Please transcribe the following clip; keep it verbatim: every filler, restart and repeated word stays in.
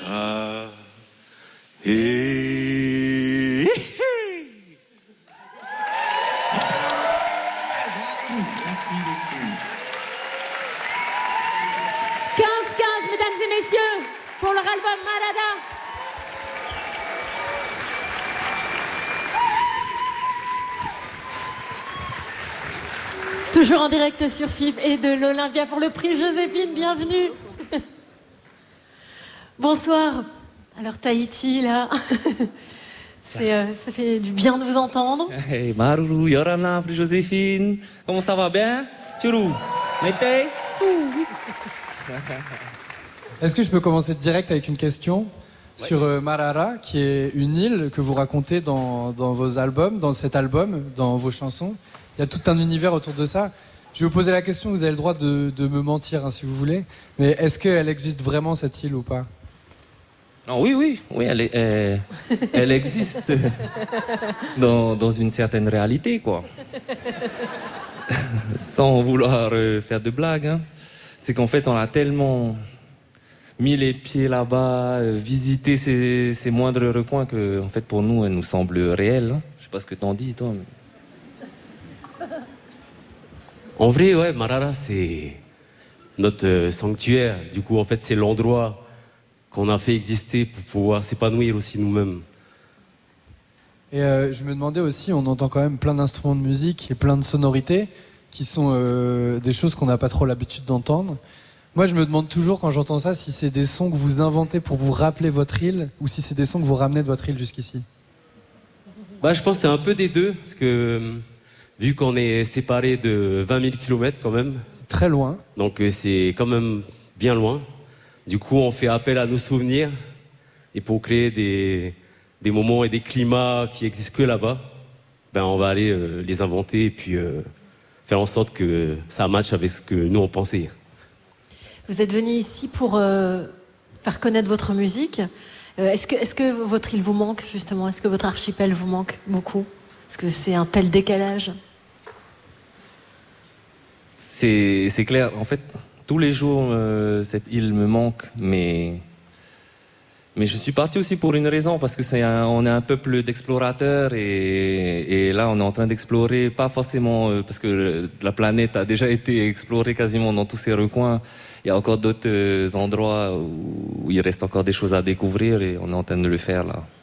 Ah, et... quinze quinze, mesdames et messieurs, pour leur album Marada. Toujours en direct sur F I B et de l'Olympia pour le prix Joséphine, bienvenue. Bonsoir. Alors Tahiti, là, c'est, euh, ça fait du bien de vous entendre. Hey, Maruru, Yorana, prix Joséphine. Comment ça va bien? Tchourou, Mété, Sou. Est-ce que je peux commencer direct avec une question ouais. sur euh, Marara, qui est une île que vous racontez dans, dans vos albums, dans cet album, dans vos chansons. Il y a tout un univers autour de ça. Je vais vous poser la question, vous avez le droit de, de me mentir hein, si vous voulez, mais est-ce qu'elle existe vraiment cette île ou pas? Oh, oui, oui, oui, elle, est, elle, elle existe dans, dans une certaine réalité, quoi. Sans vouloir euh, faire de blagues, hein. C'est qu'en fait, on a tellement mis les pieds là-bas, euh, visité ces, ces moindres recoins que, en fait, pour nous, elle nous semble réelle. Hein. Je sais pas ce que t'en dis, toi. Mais... En vrai, ouais, Marara, c'est notre euh, sanctuaire. Du coup, en fait, c'est l'endroit qu'on a fait exister pour pouvoir s'épanouir aussi nous-mêmes. Et euh, je me demandais aussi, on entend quand même plein d'instruments de musique et plein de sonorités qui sont euh, des choses qu'on n'a pas trop l'habitude d'entendre. Moi, je me demande toujours, quand j'entends ça, si c'est des sons que vous inventez pour vous rappeler votre île ou si c'est des sons que vous ramenez de votre île jusqu'ici. Bah, je pense que c'est un peu des deux, parce que... Vu qu'on est séparés de vingt mille kilomètres quand même. C'est très loin. Donc c'est quand même bien loin. Du coup, on fait appel à nos souvenirs. Et pour créer des, des moments et des climats qui existent que là-bas, ben on va aller euh, les inventer et puis euh, faire en sorte que ça matche avec ce que nous on pensait. Vous êtes venu ici pour euh, faire connaître votre musique. Euh, est-ce que, est-ce que votre île vous manque justement? Est-ce que votre archipel vous manque beaucoup? Est-ce que c'est un tel décalage? C'est, c'est clair. En fait, tous les jours, euh, cette île me manque, mais mais je suis parti aussi pour une raison, parce que c'est un, on est un peuple d'explorateurs et, et là, on est en train d'explorer, pas forcément euh, parce que la planète a déjà été explorée quasiment dans tous ses recoins. Il y a encore d'autres euh, endroits où, où il reste encore des choses à découvrir et on est en train de le faire là.